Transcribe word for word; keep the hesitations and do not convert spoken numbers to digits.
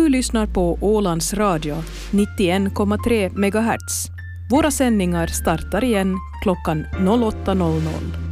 lyssnar på Ålands Radio nittioen komma tre megahertz. Våra sändningar startar igen klockan åtta noll noll.